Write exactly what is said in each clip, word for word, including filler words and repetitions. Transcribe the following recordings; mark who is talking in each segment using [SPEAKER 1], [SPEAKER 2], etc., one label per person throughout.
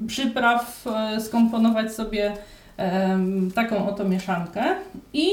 [SPEAKER 1] przypraw e, skomponować sobie e, taką oto mieszankę i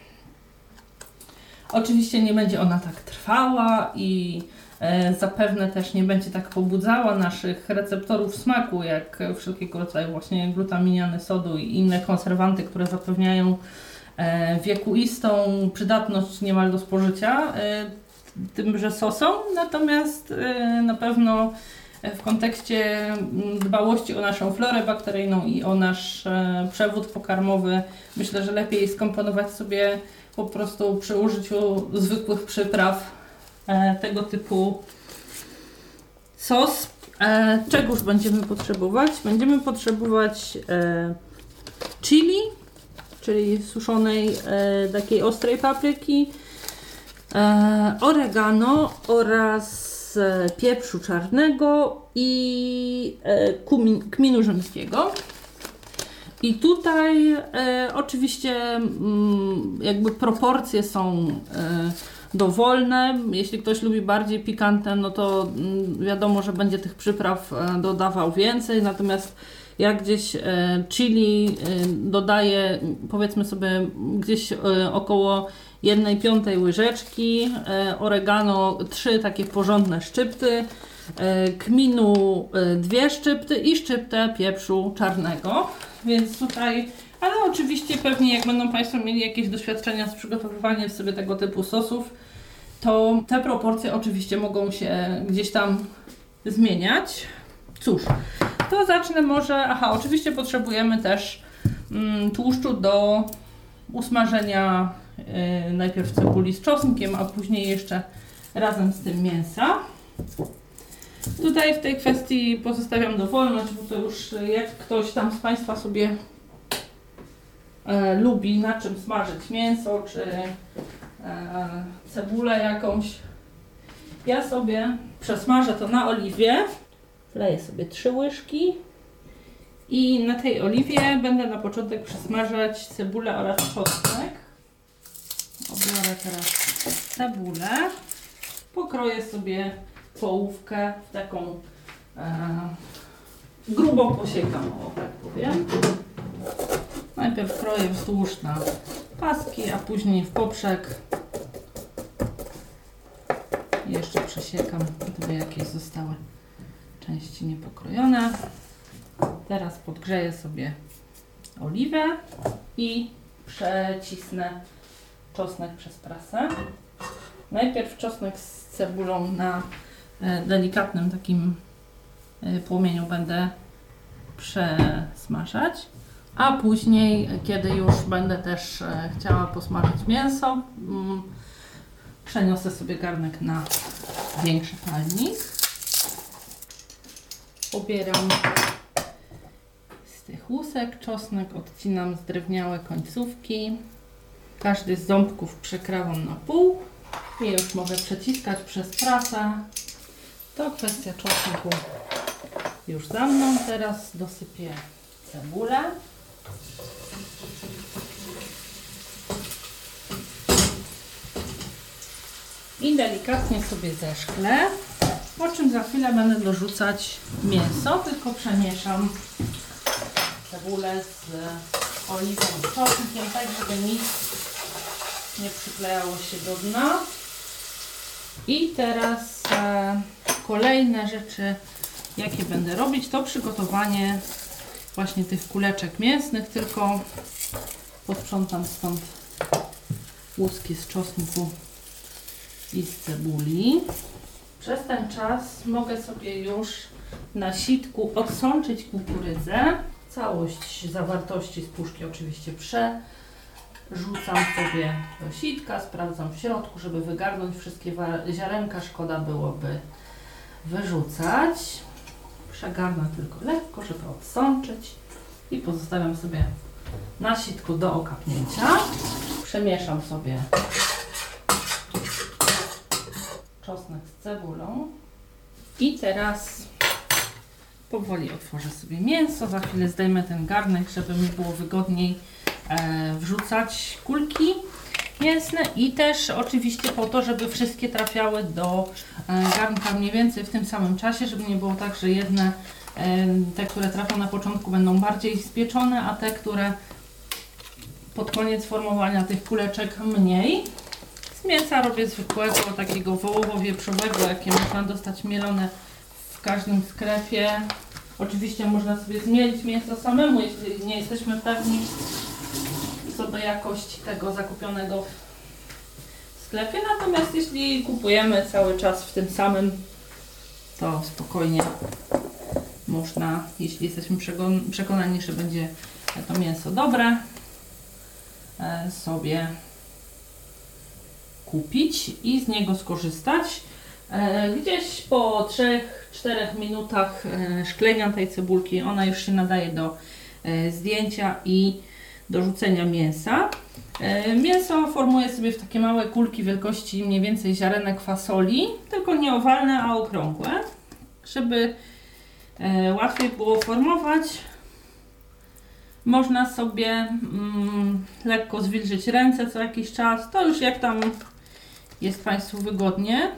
[SPEAKER 1] oczywiście nie będzie ona tak trwała i e, zapewne też nie będzie tak pobudzała naszych receptorów smaku, jak wszelkiego rodzaju właśnie glutaminiany sodu i inne konserwanty, które zapewniają e, wiekuistą przydatność niemal do spożycia e, tymże sosom. Natomiast e, na pewno w kontekście dbałości o naszą florę bakteryjną i o nasz e, przewód pokarmowy myślę, że lepiej skomponować sobie po prostu przy użyciu zwykłych przypraw e, tego typu sos. E, czegoż będziemy potrzebować? Będziemy potrzebować e, chili, czyli suszonej e, takiej ostrej papryki, e, oregano oraz e, pieprzu czarnego i e, kumin, kminu rzymskiego. I tutaj e, oczywiście m, jakby proporcje są e, dowolne. Jeśli ktoś lubi bardziej pikantne, no to m, wiadomo, że będzie tych przypraw e, dodawał więcej. Natomiast jak gdzieś e, chili e, dodaję, powiedzmy sobie gdzieś e, około jednej piątej łyżeczki, e, oregano trzy takie porządne szczypty, e, kminu e, dwie szczypty i szczyptę pieprzu czarnego. Więc tutaj, ale oczywiście pewnie jak będą Państwo mieli jakieś doświadczenia z przygotowywaniem sobie tego typu sosów, to te proporcje oczywiście mogą się gdzieś tam zmieniać. Cóż, to zacznę może, aha, oczywiście potrzebujemy też mm, tłuszczu do usmażenia yy, najpierw cebuli z czosnkiem, a później jeszcze razem z tym mięsa. Tutaj w tej kwestii pozostawiam dowolność, bo to już jak ktoś tam z Państwa sobie e, lubi na czym smażyć mięso, czy e, cebulę jakąś. Ja sobie przesmażę to na oliwie, wleję sobie trzy łyżki i na tej oliwie będę na początek przesmażać cebulę oraz czosnek. Obiorę teraz cebulę, pokroję sobie połówkę w taką e, grubą posiekaną, o tak powiem. Najpierw kroję wzdłuż na paski, a później w poprzek. I jeszcze przesiekam, gdyby jakieś zostały części niepokrojone. Teraz podgrzeję sobie oliwę i przecisnę czosnek przez prasę. Najpierw czosnek z cebulą na delikatnym takim płomieniu będę przesmażać, a później, kiedy już będę też chciała posmażyć mięso, przeniosę sobie garnek na większy palnik. Pobieram z tych łusek czosnek, odcinam zdrewniałe końcówki. Każdy z ząbków przekrawam na pół i już mogę przeciskać przez prasę. To kwestia czosnku już za mną. Teraz dosypię cebulę. I delikatnie sobie zeszklę, po czym za chwilę będę dorzucać mięso, tylko przemieszam cebulę z oliwą i czosnkiem, tak żeby nic nie przyklejało się do dna. I teraz e, kolejne rzeczy, jakie będę robić, to przygotowanie właśnie tych kuleczek mięsnych, tylko posprzątam stąd łuski z czosnku i z cebuli. Przez ten czas mogę sobie już na sitku odsączyć kukurydzę. Całość zawartości z puszki oczywiście przerzucam sobie do sitka, sprawdzam w środku, żeby wygarnąć wszystkie ziarenka, szkoda byłoby wyrzucać. Przegarnę tylko lekko, żeby odsączyć i pozostawiam sobie na sitku do okapnięcia. Przemieszam sobie czosnek z cebulą i teraz powoli otworzę sobie mięso. Za chwilę zdejmę ten garnek, żeby mi było wygodniej e, wrzucać kulki mięsne i też oczywiście po to, żeby wszystkie trafiały do e, garnka mniej więcej w tym samym czasie, żeby nie było tak, że jedne Te, które trafią na początku, będą bardziej spieczone, a te, które pod koniec formowania tych kuleczek mniej. Z mięsa robię zwykłego, takiego wołowo-wieprzowego, jakie można dostać mielone w każdym sklepie. Oczywiście można sobie zmielić mięso samemu, jeśli nie jesteśmy pewni co do jakości tego zakupionego w sklepie. Natomiast jeśli kupujemy cały czas w tym samym, to spokojnie można, jeśli jesteśmy przekonani, że będzie to mięso dobre, sobie kupić i z niego skorzystać. Gdzieś po trzech czterech minutach szklenia tej cebulki ona już się nadaje do zdjęcia i do rzucenia mięsa. Mięso formuję sobie w takie małe kulki wielkości mniej więcej ziarenek fasoli, tylko nie owalne, a okrągłe, żeby łatwiej było formować. Można sobie mm, lekko zwilżyć ręce co jakiś czas, to już jak tam jest Państwu wygodnie.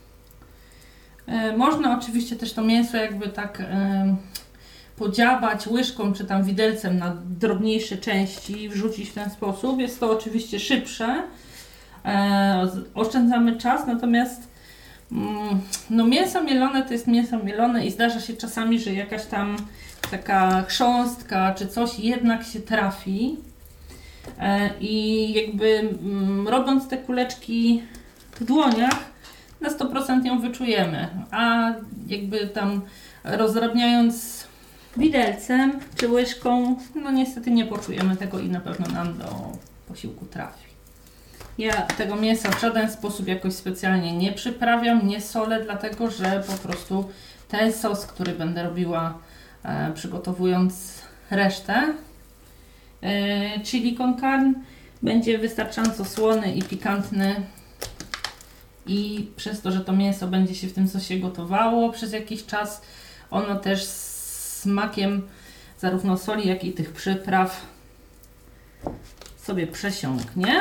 [SPEAKER 1] E, można oczywiście też to mięso jakby tak e, podziabać łyżką czy tam widelcem na drobniejsze części i wrzucić w ten sposób. Jest to oczywiście szybsze, e, oszczędzamy czas, natomiast mm, no mięso mielone to jest mięso mielone i zdarza się czasami, że jakaś tam taka chrząstka czy coś jednak się trafi e, i jakby mm, robiąc te kuleczki w dłoniach na sto procent ją wyczujemy, a jakby tam rozdrabniając widelcem czy łyżką, no niestety nie poczujemy tego i na pewno nam do posiłku trafi. Ja tego mięsa w żaden sposób jakoś specjalnie nie przyprawiam, nie solę, dlatego że po prostu ten sos, który będę robiła e, przygotowując resztę e, chili con carne, będzie wystarczająco słony i pikantny i przez to, że to mięso będzie się w tym sosie gotowało przez jakiś czas, ono też z smakiem zarówno soli, jak i tych przypraw sobie przesiąknie.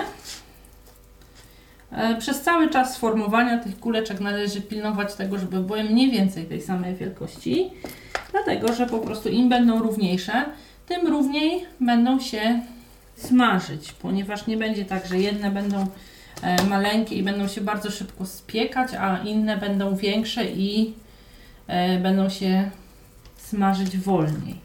[SPEAKER 1] Przez cały czas formowania tych kuleczek należy pilnować tego, żeby były mniej więcej tej samej wielkości, dlatego że po prostu im będą równiejsze, tym równiej będą się smażyć, ponieważ nie będzie tak, że jedne będą maleńkie i będą się bardzo szybko spiekać, a inne będą większe i będą się smażyć wolniej.